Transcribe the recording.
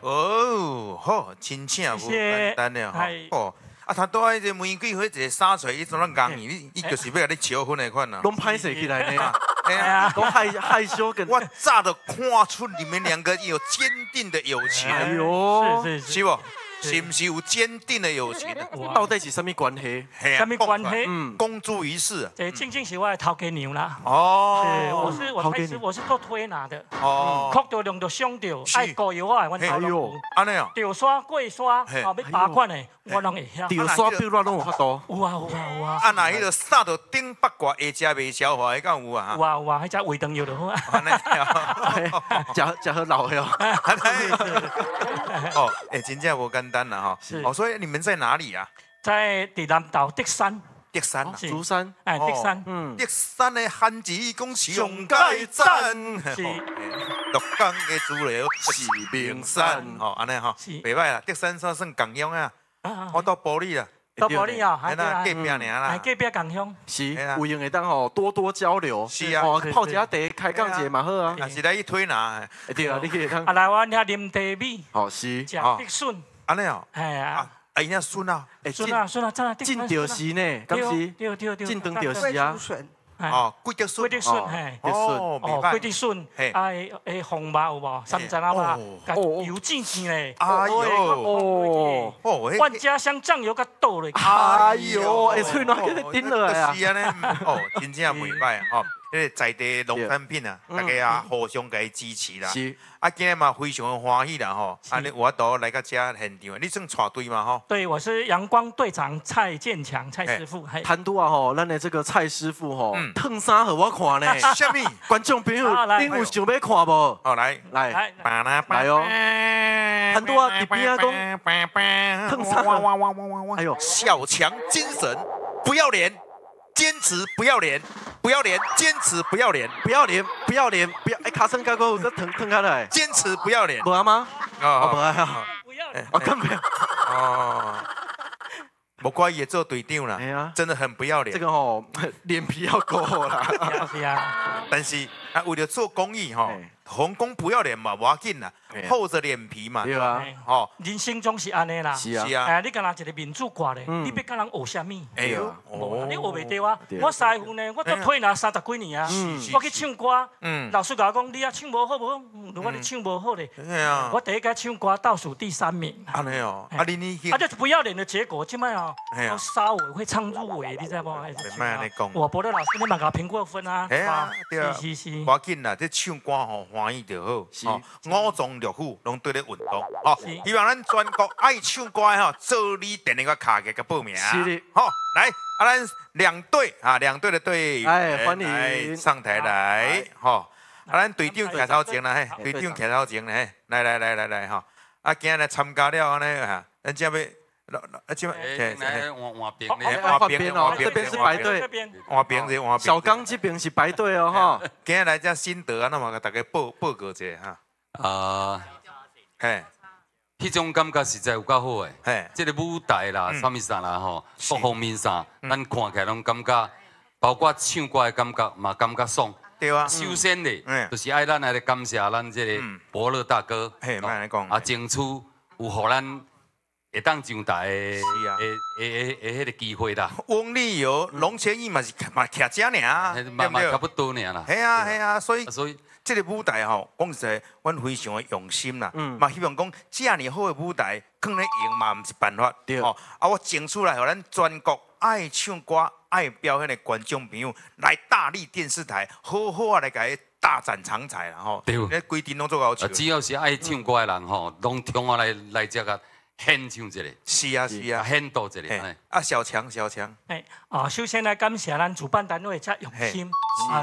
哦，好，真正无简单了吼。哦，啊，他倒迄个玫瑰花一个撒出来，伊怎样讲伊就是要甲你求婚的款啊。 拢歹势起来呢， 哎呀， 拢害羞跟。 我早就看出你们两个有坚定的友情。 哎呦， 是不？是不是有坚定的友情？ 到底是什么关系？ 什么关系？ 公诸于世。 这正正是我的头家娘啦。 哦， 我是做推拿的。 哦， 哭到量到伤到，爱膏药我阮头拢有。 安尼哦。 吊刷过刷，要拔款的，我拢会晓。 吊刷比我拢有法度。 有啊。 啊，那迄个杀到顶八卦，下食未消化，迄敢有啊？ 有啊，迄只胃肠药就好啊。 食好老的哦。 哦，真正无简单啦吼。哦，所以你们在哪里啊？ 在南岛德山。 德山， 竹山， 德山， 德山的汉字讲上界赞， 是鹿港的主流是名山，哦，安尼吼，袂歹啦，德山算共乡啊，我到玻璃啦， 到玻璃啊， 喺那隔壁尔啦， 隔壁共乡， 是，有用会当吼多多交流， 是啊， 泡一下茶，开讲者嘛好啊， 也是来去推拿， 对啊，你可以当， 啊来我遐啉茶米， 哦是， 食竹笋， 安尼哦， 系啊。 哎呀，笋啊， 笋啊，真啊， 进钓时呢，敢是？ 对， 进长钓时啊。 哦，贵竹笋， 贵竹笋，嘿， 哦， 贵竹笋，红麻有无？三层啊嘛，油煎煎嘞。 哎呦， 万家香酱油甲倒落。 哎呦，会吹哪个顶落来啊？ 是安尼，哦，真正袂歹吼。迄个在地农产品啊，大家啊互相给支持啦。 是。 啊，今日嘛非常欢喜啦吼，啊，你我都来到这现场，你算带队嘛吼？ 对，我是阳光队长蔡建强，蔡师傅。 谈多啊吼，咱的这个蔡师傅吼，烫衫给我看呢。 什么？ 观众朋友，恁有想要看无？ 好来， 来哦。谈多啊，伫边啊讲，烫衫。哎呦， 小强精神，不要脸。坚持不要脸，不要脸，坚持不要脸， 不要脸，不要脸，不要哎，卡森哥哥，这疼开来， 坚持不要脸， 无啊吗？ 哦， 无啊， 不要脸， 我根本哦，不怪也做队长啦， 哎呀， 真的很不要脸， 这个吼脸皮要够啦， 是啊， 但是啊，为了做公益吼。红公不要脸嘛，无要紧啦，厚着脸皮嘛， 对啊， 哦，人生总是安尼啦， 是啊， 哎，你敢若一个面子挂咧，你要甲人学啥物？ 哎呦， 你学袂到啊！我师傅呢，我做推拿30几年啊，我去唱歌，老师甲我讲，你啊唱无好无好，如果你唱无好咧，我第一个唱歌倒数第3名。 安尼哦，啊你， 啊就是不要脸的结果，即摆哦，我稍微会唱入围，你知无？ 卖安尼讲， 我博乐老师你嘛甲评过分啊？ 哎呀，对啊， 是， 无要紧啦，这唱歌吼。欢喜就好，哦，五脏六腑拢对咧运动，哦，希望咱全国爱唱歌的吼，做你电话卡给报名， 是的， 好，来，啊，咱两队的队员， 哎，欢迎上台来，吼，啊，咱队长徛头前啦，嘿，队长徛头前啦，嘿，来，吼，啊，今日来参加了安尼啊，咱这边。 来换边哦，这边是白队， 换边。 小刚这边是白队哦，哈。 今日来这心得啊，那么大家报告一下哈。嘿， 迄种感觉实在有够好诶。 嘿， 这个舞台啦，啥物啥啦吼，各方面啥，咱看起来拢感觉，包括唱歌的感觉嘛，感觉爽。 对啊。 首先咧，就是爱咱来感谢咱这个伯乐大哥， 嘿，慢来讲， 啊，争取有互咱。会当上台的迄个机会啦。 翁立友、龙千亿嘛是徛遮尔， 嘛差不多尔啦。 系啊，所以这个舞台吼，讲实在，阮非常的用心啦。嘛希望讲遮尔好的舞台，放咧用嘛毋是办法。 对。 啊，我争取来，互咱全国爱唱歌、爱表演的观众朋友来大力电视台，好好啊来甲大展长才啦吼。 对。 那规定拢做够笑。 只要是爱唱歌的人吼，拢冲啊来遮个。献唱一个， 是啊， 献多一个。 啊，小强， 首先来感谢咱主办单位遮用心，